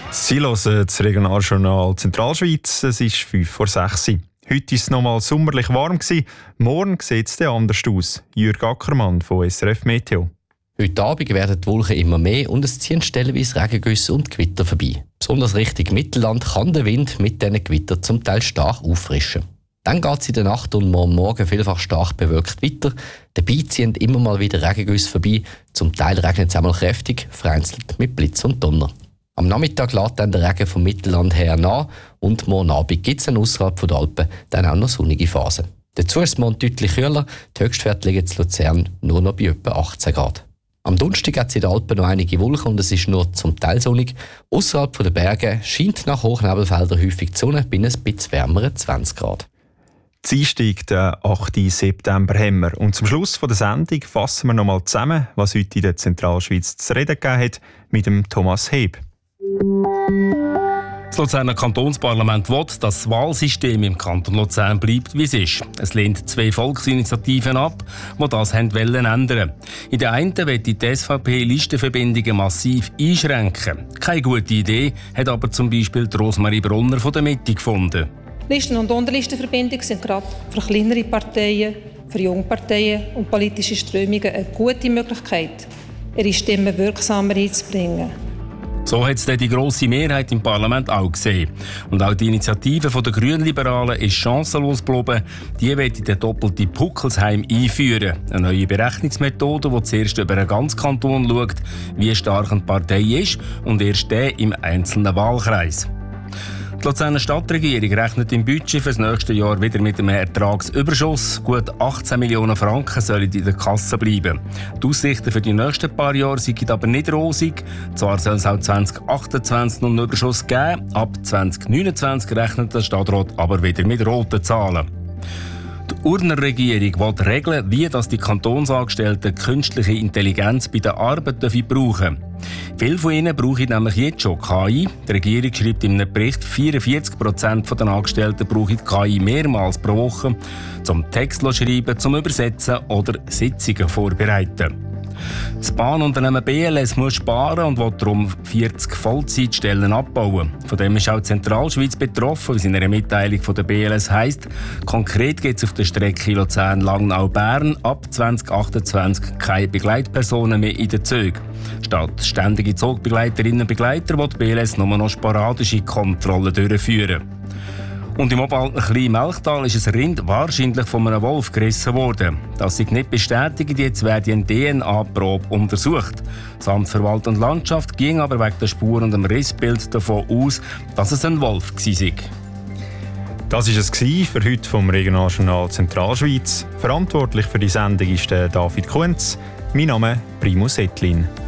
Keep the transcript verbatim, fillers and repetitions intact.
Sie hören das Regionaljournal Zentralschweiz. Es ist fünf vor sechs. Heute war es noch mal sommerlich warm. Morgen sieht es dann anders aus. Jürg Ackermann von S R F Meteo. Heute Abend werden die Wolken immer mehr und es ziehen stellenweise Regengüsse und Gewitter vorbei. Besonders Richtung Mittelland kann der Wind mit diesen Gewittern zum Teil stark auffrischen. Dann geht es in der Nacht und morgen Morgen vielfach stark bewölkt weiter. Dabei ziehen immer mal wieder Regengüsse vorbei. Zum Teil regnet es einmal kräftig, vereinzelt mit Blitz und Donner. Am Nachmittag lässt dann der Regen vom Mittelland her nach und morgen Abend gibt es dann ausserhalb der Alpen dann auch noch sonnige Phasen. Dazu ist es morgen deutlich kühler, die Höchstwerte liegen in Luzern nur noch bei etwa achtzehn Grad. Am Donnerstag hat es in den Alpen noch einige Wolken und es ist nur zum Teil sonnig. Ausserhalb der Berge scheint nach Hochnebelfeldern häufig die Sonne bei ein bisschen wärmeren zwanzig Grad. Dienstag, den achten September, haben wir. Und zum Schluss der Sendung fassen wir noch mal zusammen, was heute in der Zentralschweiz zu reden gegeben hat, mit dem Thomas Heb. Das Luzerner Kantonsparlament will, dass das Wahlsystem im Kanton Luzern bleibt, wie es ist. Es lehnt zwei Volksinitiativen ab, die das ändern wollten. In der einen will die S V P Listenverbindungen massiv einschränken. Keine gute Idee, hat aber zum Beispiel Rosmarie Brunner von der Mitte gefunden. Listen- und Unterlistenverbindungen sind gerade für kleinere Parteien, für junge Parteien und politische Strömungen eine gute Möglichkeit, ihre Stimmen wirksamer einzubringen. So hat es die grosse Mehrheit im Parlament auch gesehen. Und auch die Initiative der Grünliberalen ist chancenlos geblieben. Die will den doppelten Puckelsheim einführen. Eine neue Berechnungsmethode, die zuerst über den ganzen Kanton schaut, wie stark eine Partei ist und erst der im einzelnen Wahlkreis. Die Luzerner Stadtregierung rechnet im Budget für das nächste Jahr wieder mit einem Ertragsüberschuss. Gut achtzehn Millionen Franken sollen in der Kasse bleiben. Die Aussichten für die nächsten paar Jahre sind aber nicht rosig. Zwar soll es auch zwanzig achtundzwanzig noch einen Überschuss geben, ab zwanzig neunundzwanzig rechnet der Stadtrat aber wieder mit roten Zahlen. Die Urner Regierung will regeln, wie das die Kantonsangestellten künstliche Intelligenz bei der Arbeit brauchen dürfen. Viele von ihnen brauchen nämlich jetzt schon K I. Die Regierung schreibt in einem Bericht, vierundvierzig Prozent der Angestellten brauchen K I mehrmals pro Woche, zum Text zu schreiben, zum Übersetzen oder Sitzungen vorbereiten. Das Bahnunternehmen B L S muss sparen und will darum vierzig Vollzeitstellen abbauen. Von dem ist auch die Zentralschweiz betroffen, wie es in einer Mitteilung von der B L S heisst. Konkret gibt es auf der Strecke Luzern-Langnau-Bern ab zwanzig achtundzwanzig keine Begleitpersonen mehr in den Zügen. Statt ständige Zugbegleiterinnen und Begleiter will die B L S nur noch sporadische Kontrollen durchführen. Und im Oberalten Kleinmelchtal ist ein Rind wahrscheinlich von einem Wolf gerissen worden. Das ist nicht bestätigt, jetzt wird eine D N A-Probe untersucht. Das Amt für Wald und Landschaft ging aber wegen der Spuren und dem Rissbild davon aus, dass es ein Wolf war. Das war es für heute vom Regionaljournal Zentralschweiz. Verantwortlich für die Sendung ist David Kunz. Mein Name ist Primus Etlin.